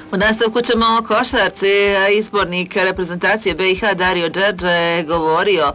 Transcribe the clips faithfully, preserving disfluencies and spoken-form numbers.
U nastavku ćemo o košarci. Izbornik reprezentacije B i H Dario Đerđa je govorio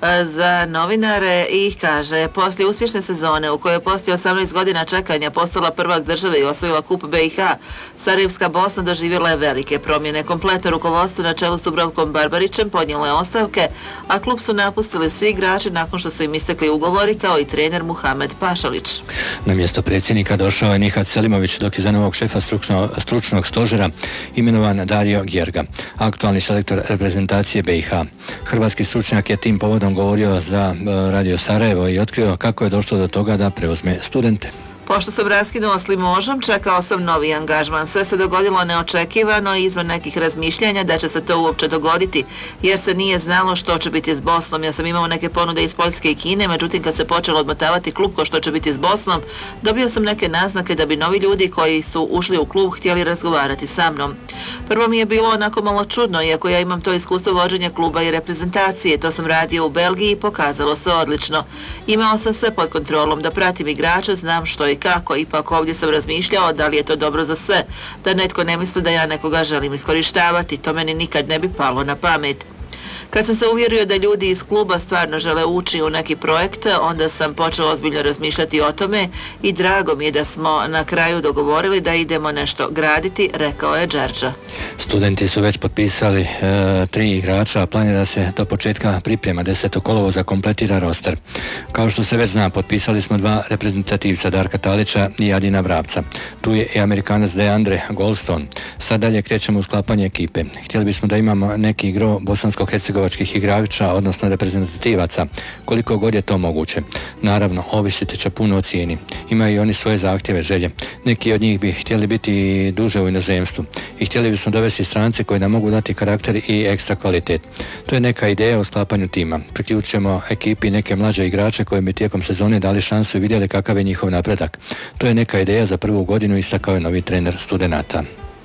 za novinare i kaže: poslije uspješne sezone u kojoj je poslije osamnaest godina čekanja postala prvak države i osvojila kup B i H, Sarajevska Bosna doživjela je velike promjene. Kompletno rukovodstvo na čelu s Dubravkom Barbarićem podnijelo je ostavke, a klub su napustili svi igrači nakon što su im istekli ugovori, kao i trener Muhamed Pašalić. Na mjesto predsjednika došao je Nihat Selimović, dok je za novog šefa stručno, stručnog stožera imenovan Dario Gjerga, aktualni selektor reprezentacije B i H. Hrvatski stručnjak je tim povodom govorio za Radio Sarajevo i otkrio kako je došlo do toga da preuzme studente. Pošto sam raskinuo s Limožom, čekao sam novi angažman. Sve se dogodilo neočekivano i izvan nekih razmišljanja da će se to uopće dogoditi, jer se nije znalo što će biti s Bosnom. Ja sam imao neke ponude iz Poljske i Kine, međutim kad se počelo odmotavati klub ko što će biti s Bosnom, dobio sam neke naznake da bi novi ljudi koji su ušli u klub htjeli razgovarati sa mnom. Prvo mi je bilo onako malo čudno, iako ja imam to iskustvo vođenja kluba i reprezentacije. To sam radio u Belgiji i pokazalo se odlično. Imao sam sve pod kontrolom, da pratim igrače, znam što i kako. Ipak ovdje sam razmišljao da li je to dobro za sve, da netko ne misli da ja nekoga želim iskorištavati. To meni nikad ne bi palo na pamet. Kad sam se uvjerio da ljudi iz kluba stvarno žele ući u neki projekt, onda sam počeo ozbiljno razmišljati o tome i drago mi je da smo na kraju dogovorili da idemo nešto graditi, rekao je Đerđa. Studenti su već potpisali e, tri igrača, a planira se do početka priprema desetog kolovoza kompletira roster. Kao što se već zna, potpisali smo dva reprezentativca, Darka Talića i Adina Vrapca. Tu je i Amerikanac DeAndre Goldstone. Sad dalje krećemo u sklapanje ekipe. Htjeli bismo da imamo neki gro bosansko-hercegovačkih igrača, odnosno reprezentativaca, koliko god je to moguće. Naravno, ovisiti će puno o cijeni. Imaju i oni svoje zahtjeve, želje. Neki od njih bi htjeli biti duže u inozemstvu i htjeli bismo dovesti strance koji nam mogu dati karakter i ekstra kvalitet. To je neka ideja o sklapanju tima. Priključit ćemo ekipi neke mlađe igrače koji bi tijekom sezone dali šansu i vidjeli kakav je njihov napredak. To je neka ideja za prvu godinu, istakao je novi trener studenata.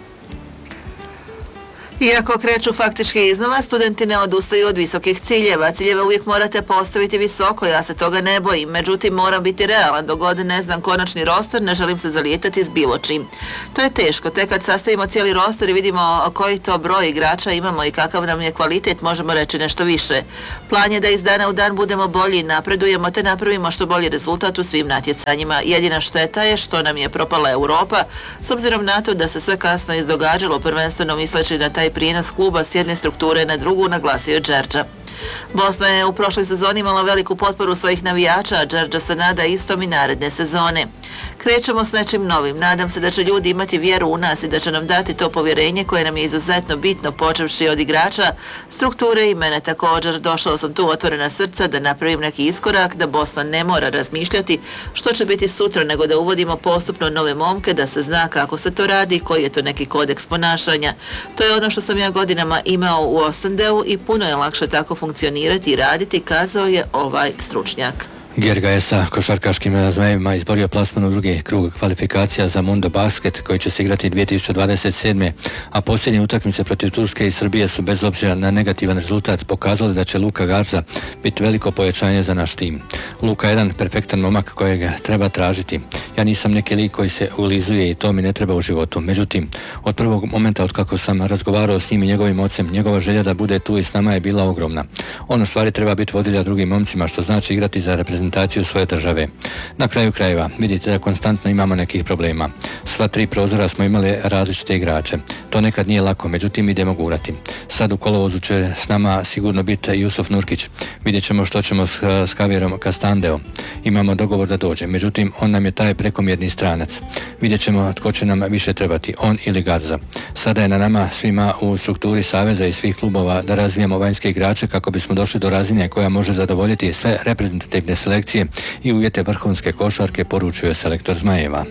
Iako kreću faktički iznova, studenti ne odustaju od visokih ciljeva. Ciljeve uvijek morate postaviti visoko, ja se toga ne bojim. Međutim, moram biti realan. Dok god ne znam konačni roster, ne želim se zalijetati s bilo čim. To je teško. Tek kad sastavimo cijeli roster i vidimo koji to broj igrača imamo i kakav nam je kvalitet, možemo reći nešto više. Plan je da iz dana u dan budemo bolji i napredujemo, te napravimo što bolji rezultat u svim natjecanjima. Jedina šteta je što nam je propala Europa, s obzirom na to da se sve kasno izdogađalo, prvenstveno misleći na taj prijenos kluba s jedne strukture na drugu, naglasio Đerđa. Bosna je u prošloj sezoni imala veliku potporu svojih navijača, a Đerđa se nada istom i naredne sezone. Krećemo s nečim novim. Nadam se da će ljudi imati vjeru u nas i da će nam dati to povjerenje koje nam je izuzetno bitno, počevši od igrača, strukture i mene također. Došao sam tu otvorena srca da napravim neki iskorak, da Bosna ne mora razmišljati što će biti sutra, nego da uvodimo postupno nove momke, da se zna kako se to radi i koji je to neki kodeks ponašanja. To je ono što sam ja godinama imao u Ostendeu i puno je lakše tako funkcionirati i raditi, kazao je ovaj stručnjak. Gjerga je sa košarkaškim Zmajevima izborio plasman u drugi krug kvalifikacija za Mundo Basket koji će se igrati dvije tisuće dvadeset sedme. a posljednje utakmice protiv Turske i Srbije su bez obzira na negativan rezultat pokazali da će Luka Garza biti veliko pojačanje za naš tim. Luka je jedan perfektan momak kojeg treba tražiti. Ja nisam neki lik koji se ulizuje i to mi ne treba u životu. Međutim, od prvog momenta od kako sam razgovarao s njim i njegovim ocem, njegova želja da bude tu i s nama je bila ogromna. On u stvari treba biti vodilja drugim momcima, što znači igrati za reprezentaciju svoje države. Na kraju krajeva, vidite da konstantno imamo nekih problema. Sva tri prozora smo imali različite igrače. To nekad nije lako, međutim idemo gurati. Sad u kolovozu će s nama sigurno biti Jusuf Nurkić. Vidjet ćemo što ćemo s, s Kavierom Kastandeo. Imamo dogovor da dođe, međutim on nam je taj prekomjerni stranac. Vidjet ćemo tko će nam više trebati, on ili Garza. Sada je na nama svima u strukturi saveza i svih klubova da razvijemo vanjske igrače kako bismo došli do razine koja može zadovoljiti sve reprezentativne selekcije i uvjete vrhunske košarke, poručuje selektor Zmajeva.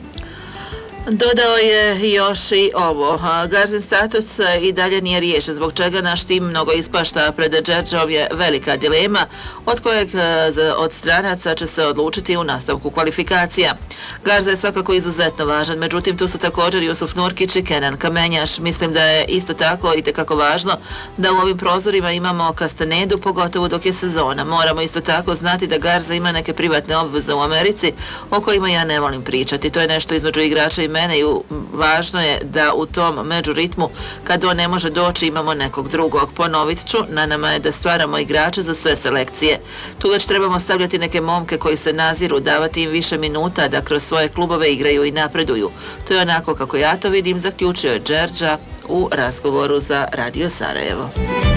Dodao je još i ovo. Garzin status i dalje nije riješen, zbog čega naš tim mnogo ispašta. Pred Đerđom je velika dilema od kojeg od stranaca će se odlučiti u nastavku kvalifikacija. Garza je svakako izuzetno važan, međutim tu su također Jusuf Nurkić i Kenan Kamenjaš. Mislim da je isto tako i tekako važno da u ovim prozorima imamo Kastanedu, pogotovo dok je sezona. Moramo isto tako znati da Garza ima neke privatne obveze u Americi o kojima ja ne volim pričati. To je nešto između igrača i mene i u, važno je da u tom međuritmu kad on ne može doći imamo nekog drugog. Ponovit ću, na nama je da stvaramo igrače za sve selekcije. Tu već trebamo stavljati neke momke koji se naziru, davati im više minuta da kroz svoje klubove igraju i napreduju. To je onako kako ja to vidim, zaključio je Đerđa u razgovoru za Radio Sarajevo.